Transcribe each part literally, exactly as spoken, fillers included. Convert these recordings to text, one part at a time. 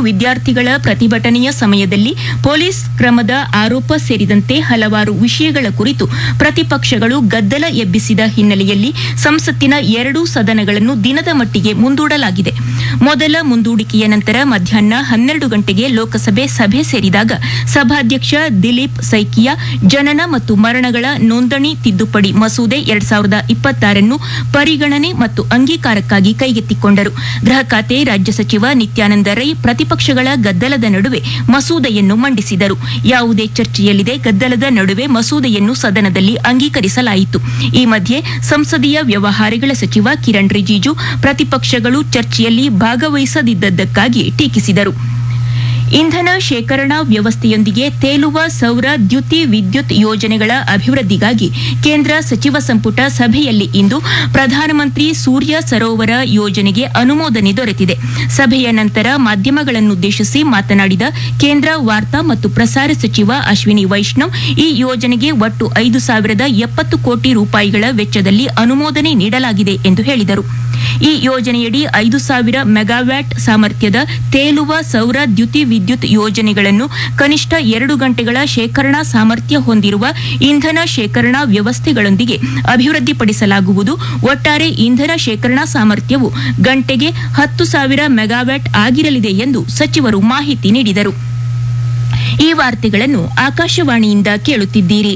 ವಿದ್ಯಾರ್ಥಿಗಳ ಪ್ರತಿಭಟನೆಯ ಸಮಯದಲ್ಲಿ ಪೊಲೀಸ್ ಕ್ರಮದ ಆರೋಪ ಸೇರಿದಂತೆ ಹಲವಾರು ವಿಷಯಗಳ ಕುರಿತು ಪ್ರತಿಪಕ್ಷಗಳು ಗದ್ದಲ ಎಬ್ಬಿಸಿದ ಹಿನ್ನೆಲೆಯಲ್ಲಿ ಸಂಸತ್ತಿನ ಎರಡೂ ಸದನಗಳನ್ನು ದಿನದ ಮಟ್ಟಿಗೆ ಮುಂದೂಡಲಾಗಿದೆ. ಮೊದಲ ಮುಂದೂಡಿಕೆಯ ನಂತರ ಮಧ್ಯಾಹ್ನ ಹನ್ನೆರಡು ಗಂಟೆಗೆ ಲೋಕಸಭೆ ಸಭೆ ಸೇರಿದಾಗ ಸಭಾಧ್ಯಕ್ಷ ದಿಲೀಪ್ ಸೈಕಿಯಾ ಜನನ ಮತ್ತು ಮರಣಗಳ ನೋಂದಣಿ ತಿದ್ದುಪಡಿ ಮಸೂದೆ ಎರಡ್ ಸಾವಿರದ ಇಪ್ಪತ್ತಾರನ್ನು ಪರಿಗಣನೆ ಮತ್ತು ಅಂಗೀಕಾರಕ್ಕಾಗಿ ಕೈಗೆತ್ತಿಕೊಂಡರು. ಗೃಹ ಖಾತೆ ರಾಜ್ಯ ಸಚಿವ ನಿತ್ಯಾನಂದ ರೈ ಪ್ರತಿಪಕ್ಷಗಳ ಗದ್ದಲದ ನಡುವೆ ಮಸೂದೆಯನ್ನು ಮಂಡಿಸಿದರು. ಯಾವುದೇ ಚರ್ಚೆಯಲ್ಲಿದೆ ಗದ್ದಲದ ನಡುವೆ ಮಸೂದೆಯನ್ನು ಸದನದಲ್ಲಿ ಅಂಗೀಕರಿಸಲಾಯಿತು. ಈ ಮಧ್ಯೆ ಸಂಸದೀಯ ವ್ಯವಹಾರಗಳ ಸಚಿವ ಕಿರಣ್ ರಿಜಿಜು ಪ್ರತಿಪಕ್ಷಗಳು ಚರ್ಚೆಯಲ್ಲಿ ಭಾಗವಹಿಸದಿದ್ದಕ್ಕಾಗಿ ಟೀಕಿಸಿದರು. ಇಂಧನ ಶೇಖರಣಾ ವ್ಯವಸ್ಥೆಯೊಂದಿಗೆ ತೇಲುವ ಸೌರ ದ್ಯುತಿ ವಿದ್ಯುತ್ ಯೋಜನೆಗಳ ಅಭಿವೃದ್ಧಿಗಾಗಿ ಕೇಂದ್ರ ಸಚಿವ ಸಂಪುಟ ಸಭೆಯಲ್ಲಿ ಇಂದು ಪ್ರಧಾನಮಂತ್ರಿ ಸೂರ್ಯ ಸರೋವರ ಯೋಜನೆಗೆ ಅನುಮೋದನೆ ದೊರೆತಿದೆ. ಸಭೆಯ ನಂತರ ಮಾಧ್ಯಮಗಳನ್ನುದ್ದೇಶಿಸಿ ಮಾತನಾಡಿದ ಕೇಂದ್ರ ವಾರ್ತಾ ಮತ್ತು ಪ್ರಸಾರ ಸಚಿವ ಅಶ್ವಿನಿ ವೈಷ್ಣವ್, ಈ ಯೋಜನೆಗೆ ಒಟ್ಟು ಐದು ಸಾವಿರದ ಎಪ್ಪತ್ತು ಕೋಟಿ ರೂಪಾಯಿಗಳ ವೆಚ್ಚದಲ್ಲಿ ಅನುಮೋದನೆ ನೀಡಲಾಗಿದೆ ಎಂದು ಹೇಳಿದರು. ಈ ಯೋಜನೆಯಡಿ ಐದು ಸಾವಿರ ಮೆಗಾವ್ಯಾಟ್ ಸಾಮರ್ಥ್ಯದ ತೇಲುವ ಸೌರ ದ್ಯುತಿ ವಿದ್ಯುತ್ ಯೋಜನೆಗಳನ್ನು ಕನಿಷ್ಠ ಎರಡು ಗಂಟೆಗಳ ಶೇಖರಣಾ ಸಾಮರ್ಥ್ಯ ಹೊಂದಿರುವ ಇಂಧನ ಶೇಖರಣಾ ವ್ಯವಸ್ಥೆಗಳೊಂದಿಗೆ ಅಭಿವೃದ್ಧಿಪಡಿಸಲಾಗುವುದು. ಒಟ್ಟಾರೆ ಇಂಧನ ಶೇಖರಣಾ ಸಾಮರ್ಥ್ಯವು ಗಂಟೆಗೆ ಹತ್ತು ಸಾವಿರ ಮೆಗಾವ್ಯಾಟ್ ಆಗಿರಲಿದೆ ಎಂದು ಸಚಿವರು ಮಾಹಿತಿ ನೀಡಿದರು. ಈ ವಾರ್ತೆಗಳನ್ನು ಆಕಾಶವಾಣಿಯಿಂದ ಕೇಳುತ್ತಿದ್ದೀರಿ.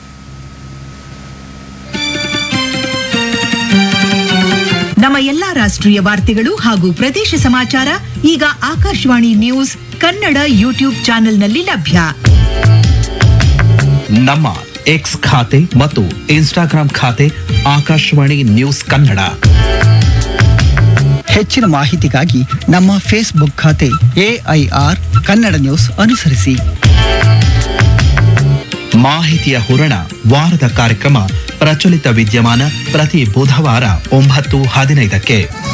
ನಮ್ಮ ಎಲ್ಲಾ ರಾಷ್ಟ್ರೀಯ ವಾರ್ತೆಗಳು ಹಾಗೂ ಪ್ರದೇಶ ಸಮಾಚಾರ ಈಗ ಆಕಾಶವಾಣಿ ನ್ಯೂಸ್ ಕನ್ನಡ ಯೂಟ್ಯೂಬ್ ಚಾನೆಲ್ನಲ್ಲಿ ಲಭ್ಯ. ನಮ್ಮ ಎಕ್ಸ್ ಖಾತೆ ಮತ್ತು ಇನ್ಸ್ಟಾಗ್ರಾಂ ಖಾತೆ ಆಕಾಶವಾಣಿ ನ್ಯೂಸ್ ಕನ್ನಡ. ಹೆಚ್ಚಿನ ಮಾಹಿತಿಗಾಗಿ ನಮ್ಮ ಫೇಸ್ಬುಕ್ ಖಾತೆ ಎಐಆರ್ ಕನ್ನಡ ನ್ಯೂಸ್ ಅನುಸರಿಸಿ. ಮಾಹಿತಿಯ ಹೂರಣ ವಾರದ ಕಾರ್ಯಕ್ರಮ ಪ್ರಚಲಿತ ವಿದ್ಯಮಾನ ಪ್ರತಿ ಬುಧವಾರ ಒಂಬತ್ತು ಹದಿನೈದಕ್ಕೆ.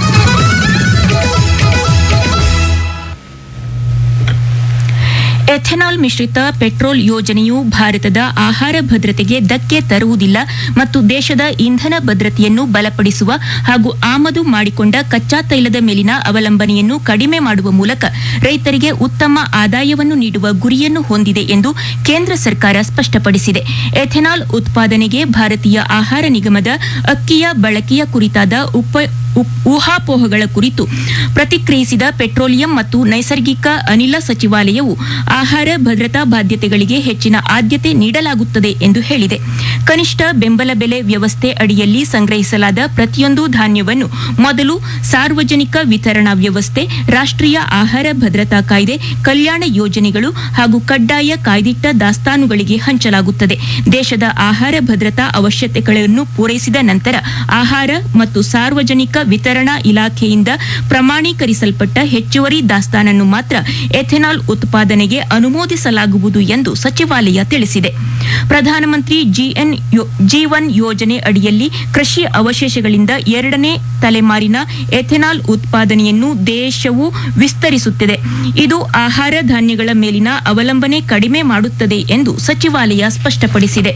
ಎಥೆನಾಲ್ ಮಿಶ್ರಿತ ಪೆಟ್ರೋಲ್ ಯೋಜನೆಯು ಭಾರತದ ಆಹಾರ ಭದ್ರತೆಗೆ ಧಕ್ಕೆ ತರುವುದಿಲ್ಲ ಮತ್ತು ದೇಶದ ಇಂಧನ ಭದ್ರತೆಯನ್ನು ಬಲಪಡಿಸುವ ಹಾಗೂ ಆಮದು ಮಾಡಿಕೊಂಡ ಕಚ್ಚಾ ತೈಲದ ಮೇಲಿನ ಅವಲಂಬನೆಯನ್ನು ಕಡಿಮೆ ಮಾಡುವ ಮೂಲಕ ರೈತರಿಗೆ ಉತ್ತಮ ಆದಾಯವನ್ನು ನೀಡುವ ಗುರಿಯನ್ನು ಹೊಂದಿದೆ ಎಂದು ಕೇಂದ್ರ ಸರ್ಕಾರ ಸ್ಪಷ್ಟಪಡಿಸಿದೆ. ಎಥೆನಾಲ್ ಉತ್ಪಾದನೆಗೆ ಭಾರತೀಯ ಆಹಾರ ನಿಗಮದ ಅಕ್ಕಿಯ ಬಳಕೆಯ ಕುರಿತಾದ ಉಪ ಊಹಾಪೋಹಗಳ ಕುರಿತು ಪ್ರತಿಕ್ರಿಯಿಸಿದ ಪೆಟ್ರೋಲಿಯಂ ಮತ್ತು ನೈಸರ್ಗಿಕ ಅನಿಲ ಸಚಿವಾಲಯವು ಆಹಾರ ಭದ್ರತಾ ಬಾಧ್ಯತೆಗಳಿಗೆ ಹೆಚ್ಚಿನ ಆದ್ಯತೆ ನೀಡಲಾಗುತ್ತದೆ ಎಂದು ಹೇಳಿದೆ. ಕನಿಷ್ಠ ಬೆಂಬಲ ಬೆಲೆ ವ್ಯವಸ್ಥೆ ಅಡಿಯಲ್ಲಿ ಸಂಗ್ರಹಿಸಲಾದ ಪ್ರತಿಯೊಂದು ಧಾನ್ಯವನ್ನು ಮೊದಲು ಸಾರ್ವಜನಿಕ ವಿತರಣಾ ವ್ಯವಸ್ಥೆ, ರಾಷ್ಟ್ರೀಯ ಆಹಾರ ಭದ್ರತಾ ಕಾಯ್ದೆ, ಕಲ್ಯಾಣ ಯೋಜನೆಗಳು ಹಾಗೂ ಕಡ್ಡಾಯ ಕಾಯ್ದಿಟ್ಟ ದಾಸ್ತಾನುಗಳಿಗೆ ಹಂಚಲಾಗುತ್ತದೆ. ದೇಶದ ಆಹಾರ ಭದ್ರತಾ ಅವಶ್ಯಕತೆಗಳನ್ನು ಪೂರೈಸಿದ ನಂತರ ಆಹಾರ ಮತ್ತು ಸಾರ್ವಜನಿಕ ವಿತರಣಾ ಇಲಾಖೆಯಿಂದ ಪ್ರಮಾಣೀಕರಿಸಲ್ಪಟ್ಟ ಹೆಚ್ಚುವರಿ ದಾಸ್ತಾನನ್ನು ಮಾತ್ರ ಎಥೆನಾಲ್ ಉತ್ಪಾದನೆಗೆ ಅನುಮೋದಿಸಲಾಗುವುದು ಎಂದು ಸಚಿವಾಲಯ ತಿಳಿಸಿದೆ. ಪ್ರಧಾನಮಂತ್ರಿ ಜೀವನ್ ಯೋಜನೆ ಅಡಿಯಲ್ಲಿ ಕೃಷಿ ಅವಶೇಷಗಳಿಂದ ಎರಡನೇ ತಲೆಮಾರಿನ ಎಥೆನಾಲ್ ಉತ್ಪಾದನೆಯನ್ನು ದೇಶವು ವಿಸ್ತರಿಸುತ್ತಿದೆ. ಇದು ಆಹಾರ ಧಾನ್ಯಗಳ ಮೇಲಿನ ಅವಲಂಬನೆ ಕಡಿಮೆ ಮಾಡುತ್ತದೆ ಎಂದು ಸಚಿವಾಲಯ ಸ್ಪಷ್ಟಪಡಿಸಿದೆ.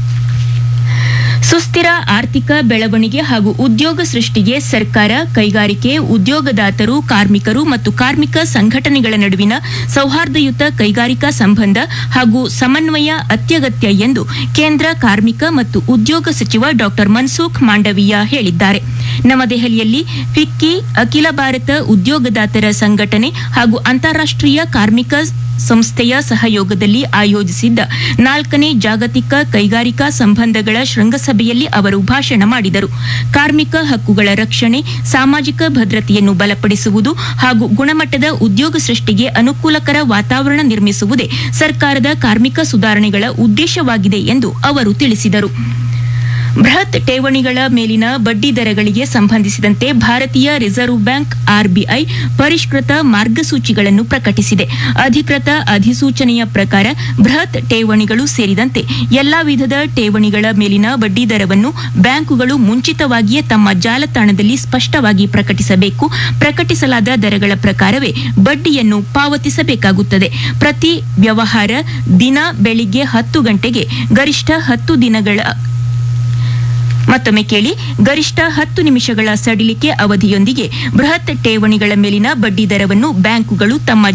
ಸುಸ್ಥಿರ ಆರ್ಥಿಕ ಬೆಳವಣಿಗೆ ಹಾಗೂ ಉದ್ಯೋಗ ಸೃಷ್ಟಿಗೆ ಸರ್ಕಾರ, ಕೈಗಾರಿಕೆ, ಉದ್ಯೋಗದಾತರು, ಕಾರ್ಮಿಕರು ಮತ್ತು ಕಾರ್ಮಿಕ ಸಂಘಟನೆಗಳ ನಡುವಿನ ಸೌಹಾರ್ದಯುತ ಕೈಗಾರಿಕಾ ಸಂಬಂಧ ಹಾಗೂ ಸಮನ್ವಯ ಅತ್ಯಗತ್ಯ ಎಂದು ಕೇಂದ್ರ ಕಾರ್ಮಿಕ ಮತ್ತು ಉದ್ಯೋಗ ಸಚಿವ ಡಾ ಮನ್ಸುಖ್ ಮಾಂಡವೀಯ ಹೇಳಿದ್ದಾರೆ. ನವದೆಹಲಿಯಲ್ಲಿ ಫಿಕ್ಕಿ, ಅಖಿಲ ಭಾರತ ಉದ್ಯೋಗದಾತರ ಸಂಘಟನೆ ಹಾಗೂ ಅಂತಾರಾಷ್ಟ್ರೀಯ ಕಾರ್ಮಿಕ ಸಂಸ್ಥೆಯ ಸಹಯೋಗದಲ್ಲಿ ಆಯೋಜಿಸಿದ್ದ ನಾಲ್ಕನೇ ಜಾಗತಿಕ ಕೈಗಾರಿಕಾ ಸಂಬಂಧಗಳ ಶೃಂಗಸಭೆಯಲ್ಲಿ ಅವರು ಭಾಷಣ ಮಾಡಿದರು. ಕಾರ್ಮಿಕ ಹಕ್ಕುಗಳ ರಕ್ಷಣೆ, ಸಾಮಾಜಿಕ ಭದ್ರತೆಯನ್ನು ಬಲಪಡಿಸುವುದು ಹಾಗೂ ಗುಣಮಟ್ಟದ ಉದ್ಯೋಗ ಸೃಷ್ಟಿಗೆ ಅನುಕೂಲಕರ ವಾತಾವರಣ ನಿರ್ಮಿಸುವುದೇ ಸರ್ಕಾರದ ಕಾರ್ಮಿಕ ಸುಧಾರಣೆಗಳ ಉದ್ದೇಶವಾಗಿದೆ ಎಂದು ಅವರು ತಿಳಿಸಿದರು. ಬೃಹತ್ ಠೇವಣಿಗಳ ಮೇಲಿನ ಬಡ್ಡಿ ದರಗಳಿಗೆ ಸಂಬಂಧಿಸಿದಂತೆ ಭಾರತೀಯ ರಿಸರ್ವ್ ಬ್ಯಾಂಕ್ ಆರ್ಬಿಐ ಪರಿಷ್ಕೃತ ಮಾರ್ಗಸೂಚಿಗಳನ್ನು ಪ್ರಕಟಿಸಿದೆ. ಅಧಿಕೃತ ಅಧಿಸೂಚನೆಯ ಪ್ರಕಾರ ಬೃಹತ್ ಠೇವಣಿಗಳು ಸೇರಿದಂತೆ ಎಲ್ಲಾ ವಿಧದ ಠೇವಣಿಗಳ ಮೇಲಿನ ಬಡ್ಡಿ ದರವನ್ನು ಬ್ಯಾಂಕುಗಳು ಮುಂಚಿತವಾಗಿಯೇ ತಮ್ಮ ಜಾಲತಾಣದಲ್ಲಿ ಸ್ಪಷ್ಟವಾಗಿ ಪ್ರಕಟಿಸಬೇಕು. ಪ್ರಕಟಿಸಲಾದ ದರಗಳ ಪ್ರಕಾರವೇ ಬಡ್ಡಿಯನ್ನು ಪಾವತಿಸಬೇಕಾಗುತ್ತದೆ. ಪ್ರತಿ ವ್ಯವಹಾರ ದಿನ ಬೆಳಿಗ್ಗೆ ಹತ್ತು ಗಂಟೆಗೆ ಗರಿಷ್ಠ ಹತ್ತು ದಿನಗಳ ಮತ್ತೊಮ್ಮೆ ಕೇಳಿ ಗರಿಷ್ಠ ಹತ್ತು ನಿಮಿಷಗಳ ಸಡಿಲಿಕೆ ಅವಧಿಯೊಂದಿಗೆ ಬೃಹತ್ ಠೇವಣಿಗಳ ಮೇಲಿನ ಬಡ್ಡಿ ದರವನ್ನು ಬ್ಯಾಂಕುಗಳು ತಮ್ಮ